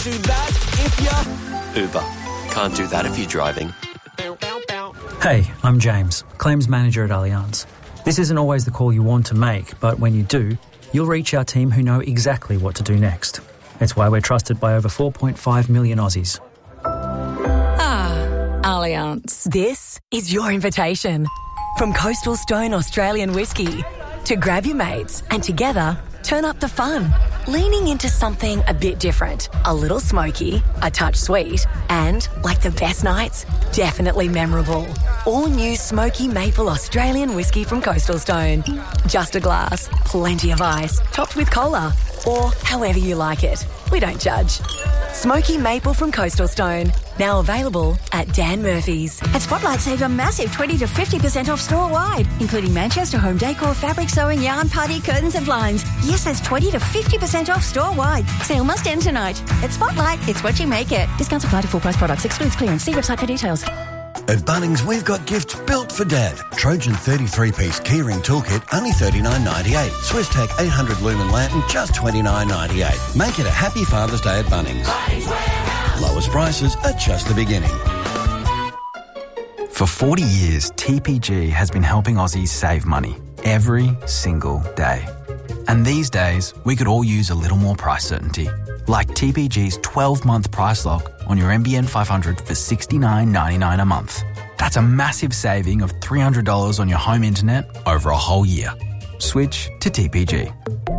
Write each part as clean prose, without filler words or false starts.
do that if you... Uber. Can't do that if you're driving. Hey, I'm James, Claims Manager at Allianz. This isn't always the call you want to make, but when you do, you'll reach our team who know exactly what to do next. It's why we're trusted by over 4.5 million Aussies. Allianz. This is your invitation. From Coastal Stone Australian Whiskey to grab your mates and together turn up the fun. Leaning into something a bit different. A little smoky, a touch sweet, and, like the best nights, definitely memorable. All new Smoky Maple Australian Whiskey from Coastal Stone. Just a glass, plenty of ice, topped with cola, or however you like it. We don't judge. Smoky Maple from Coastal Stone. Now available at Dan Murphy's. At Spotlight, save a massive 20 to 50% off store-wide, including Manchester home decor, fabric sewing, yarn, party, curtains and blinds. Yes, that's 20 to 50% off store-wide. Sale must end tonight. At Spotlight, it's what you make it. Discounts apply to full-price products. Excludes clearance. See website for details. At Bunnings, we've got gifts built for Dad. Trojan 33-piece keyring toolkit, only $39.98. Swiss-Tech 800 lumen lantern, just $29.98. Make it a happy Father's Day at Bunnings. Lowest prices are just the beginning. For 40 years, TPG has been helping Aussies save money every single day. And these days, we could all use a little more price certainty. Like TPG's 12-month price lock on your NBN 500 for $69.99 a month. That's a massive saving of $300 on your home internet over a whole year. Switch to TPG.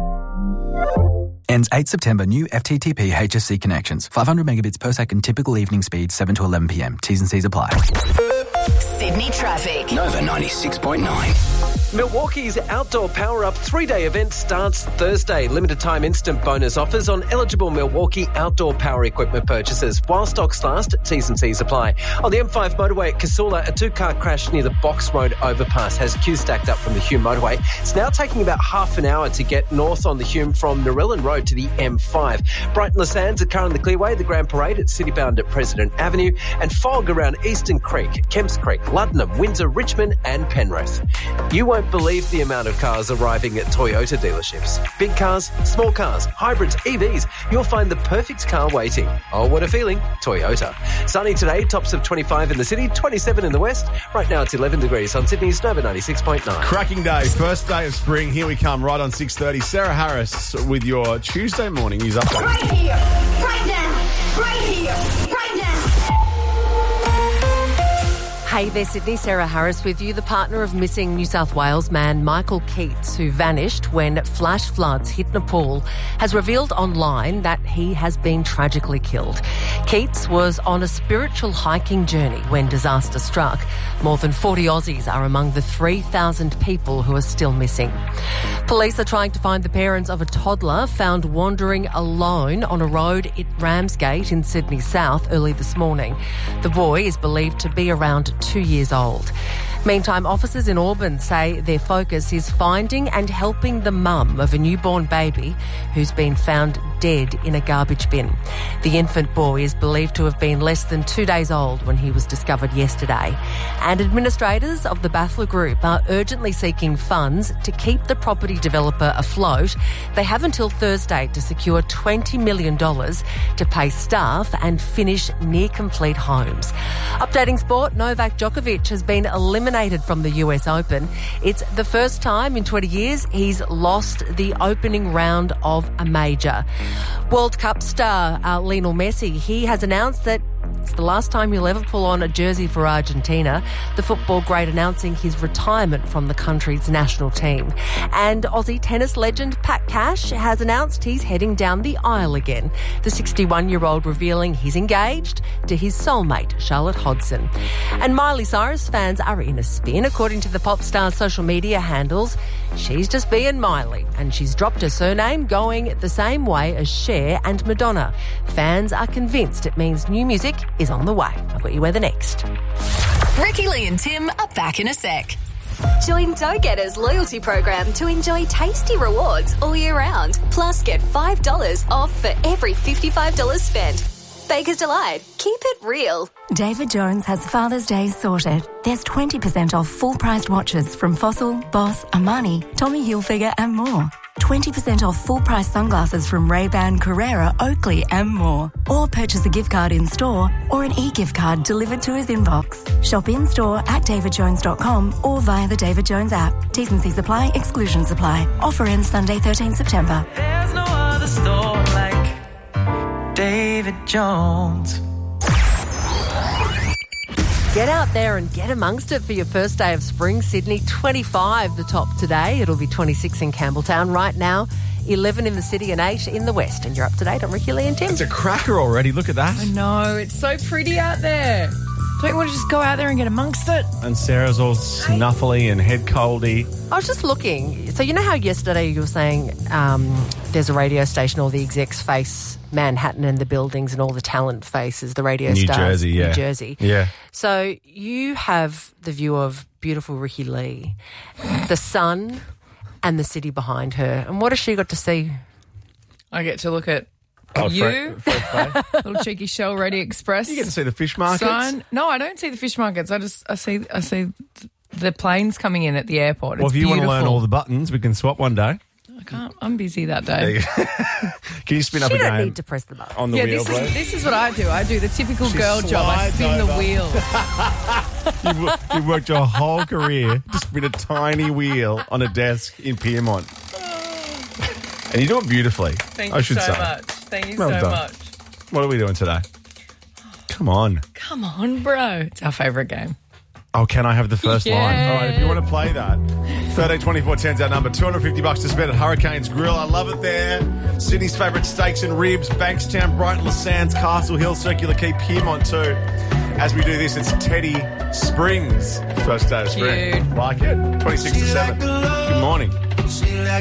Ends 8 September. New FTTP HSC connections. 500 megabits per second. Typical evening speed 7 to 11 p.m. T's and C's apply. Sydney traffic. Nova 96.9. Milwaukee's Outdoor Power Up 3-day event starts Thursday. Limited time instant bonus offers on eligible Milwaukee outdoor power equipment purchases. While stocks last, T's and C's apply. On the M5 motorway at Casula, a two-car crash near the Box Road overpass has queues stacked up from the Hume motorway. It's now taking about half an hour to get north on the Hume from Narellan Road to the M5. Brighton Les Sands at Curran the Clearway, the Grand Parade at Citybound at President Avenue, and fog around Eastern Creek, Kemps Creek, Luddenham, Windsor, Richmond and Penrith. You won't believe the amount of cars arriving at Toyota dealerships. Big cars, small cars, hybrids, EVs. You'll find the perfect car waiting. Oh, what a feeling. Toyota. Sunny today, tops of 25 in the city, 27 in the west. Right now it's 11 degrees on Sydney's Nova 96.9. Cracking day, first day of spring. Here we come, right on 6:30. Sarah Harris with your Tuesday morning news update. Right here, right now, right here, right now. Hey there, Sydney. Sarah Harris with you. The partner of missing New South Wales man Michael Keats, who vanished when flash floods hit Nepal, has revealed online that he has been tragically killed. Keats was on a spiritual hiking journey when disaster struck. More than 40 Aussies are among the 3,000 people who are still missing. Police are trying to find the parents of a toddler found wandering alone on a road at Ramsgate in Sydney South early this morning. The boy is believed to be around 2 years old. Meantime, officers in Auburn say their focus is finding and helping the mum of a newborn baby who's been found dead in a garbage bin. The infant boy is believed to have been less than 2 days old when he was discovered yesterday. And administrators of the Bathler Group are urgently seeking funds to keep the property developer afloat. They have until Thursday to secure $20 million to pay staff and finish near-complete homes. Updating sport, Novak Djokovic has been eliminated from the US Open. It's the first time in 20 years he's lost the opening round of a major. World Cup star Lionel Messi, he has announced that it's the last time he'll ever pull on a jersey for Argentina, the football great announcing his retirement from the country's national team. And Aussie tennis legend Pat Cash has announced he's heading down the aisle again, the 61-year-old revealing he's engaged to his soulmate, Charlotte Hodgson. And Miley Cyrus fans are in a spin. According to the pop star's social media handles, she's just being Miley, and she's dropped her surname, going the same way as Cher and Madonna. Fans are convinced it means new music is on the way. I've got you weather next. Ricky, Lee and Tim are back in a sec. Join Dough Getter's loyalty program to enjoy tasty rewards all year round. Plus, get $5 off for every $55 spent. Baker's Delight. Keep it real. David Jones has Father's Day sorted. There's 20% off full-priced watches from Fossil, Boss, Armani, Tommy Hilfiger and more. 20% off full-price sunglasses from Ray-Ban, Carrera, Oakley and more. Or purchase a gift card in-store or an e-gift card delivered to his inbox. Shop in-store at davidjones.com or via the David Jones app. T's and C's apply, exclusions apply. Offer ends Sunday 13 September. There's no other store like David Jones. Get out there and get amongst it for your first day of spring. Sydney, 25 the top today. It'll be 26 in Campbelltown. Right now, 11 in the city and 8 in the west. And you're up to date on Ricky Lee and Tim. It's a cracker already. Look at that. I know. It's so pretty out there. Don't you want to just go out there and get amongst it? And Sarah's all snuffly and head coldy. I was just looking. So you know how yesterday you were saying there's a radio station, all the execs face Manhattan and the buildings and all the talent faces, the radio stars. Jersey, yeah. New Jersey. Yeah. So you have the view of beautiful Ricky Lee, the sun and the city behind her. And what has she got to see? I get to look at you, little cheeky Shell Ready Express. You get to see the fish markets? Sign. No, I don't see the fish markets. I see the planes coming in at the airport. Well, it's if you beautiful. want to learn all the buttons, we can swap one day. I can't. I'm busy that There day. you go. Can you spin up You a game? don't need to press the button. On the wheel, please. This is what I do. I do the typical She girl job. I slides spin over. the wheel. You've worked your whole career to spin a tiny wheel on a desk in Piermont. And you do it beautifully, Thank I you should so say. much. Thank you Well so done. much. What are we doing today? Come on. Come on, bro. It's our favourite game. Oh, can I have the first line? Yeah. All right, if you want to play that, 132410's our number. $250 to spend at Hurricanes Grill. I love it there. Sydney's favourite steaks and ribs, Bankstown, Brighton, La Sands, Castle Hill, Circular Quay, Piermont too. As we do this, it's Teddy Springs. First day of spring. Cute. Like it. 26 to 7. Good morning.